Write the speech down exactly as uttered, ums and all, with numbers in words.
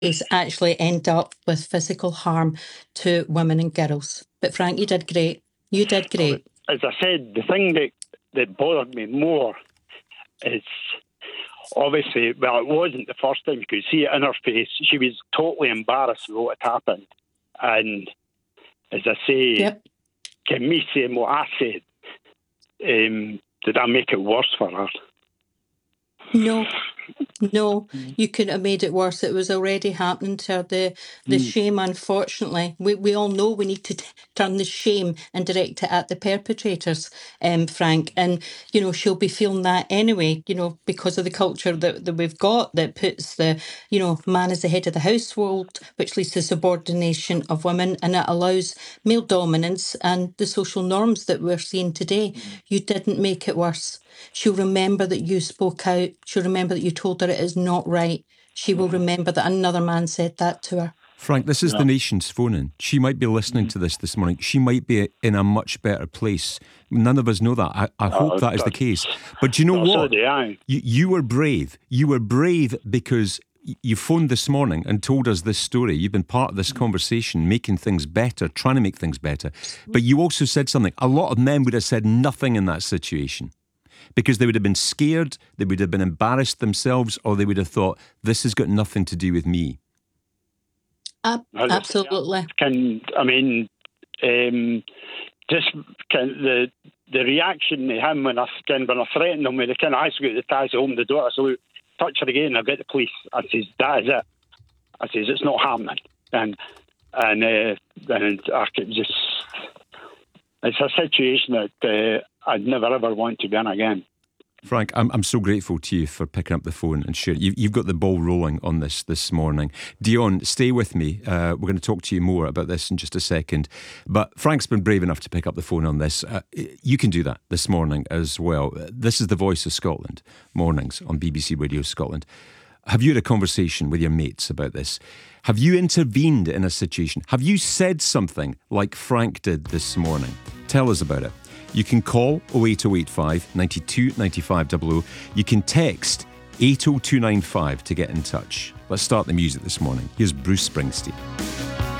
actually end up with physical harm to women and girls. But Frank, you did great. You did great. As I said, the thing that, that bothered me more is obviously, well, it wasn't the first time. You could see it in her face. She was totally embarrassed with what had happened. And as I say, yep. can me saying what I said, um, did that make it worse for her? No, no, you couldn't have made it worse. It was already happening to her. The, the mm. shame, unfortunately, we, we all know we need to t- turn the shame and direct it at the perpetrators, um, Frank. And, you know, she'll be feeling that anyway, you know, because of the culture that, that we've got that puts the, you know, man as the head of the household, which leads to subordination of women, and it allows male dominance and the social norms that we're seeing today. Mm. You didn't make it worse. She'll remember that you spoke out. She'll remember that you told her it is not right. She will remember that another man said that to her. Frank, this is yeah. the Nation's phone-in. She might be listening to this this morning. She might be in a much better place. None of us know that. I, I hope oh, that is the case. But do you know what? You, you were brave. You were brave because you phoned this morning and told us this story. You've been part of this conversation, making things better, trying to make things better. But you also said something. A lot of men would have said nothing in that situation, because they would have been scared, they would have been embarrassed themselves, or they would have thought, this has got nothing to do with me. Uh, absolutely. Can I mean, um, just can the the reaction to him when I, can, when I threatened him with the kind of ice got the ties home the door, I said, touch her again, I'll get the police. I says, that is it. I says, it's not happening. And, and, uh, and I could just, it's a situation that uh, I'd never ever want to be in again. Frank, I'm I'm so grateful to you for picking up the phone and sharing. You, you've got the ball rolling on this this morning. Dion, stay with me. Uh, we're going to talk to you more about this in just a second. But Frank's been brave enough to pick up the phone on this. Uh, you can do that this morning as well. This is the Voice of Scotland, mornings on B B C Radio Scotland. Have you had a conversation with your mates about this? Have you intervened in a situation? Have you said something like Frank did this morning? Tell us about it. You can call oh eight oh eight five, nine two, nine five double oh. You can text eight oh two nine five to get in touch. Let's start the music this morning. Here's Bruce Springsteen.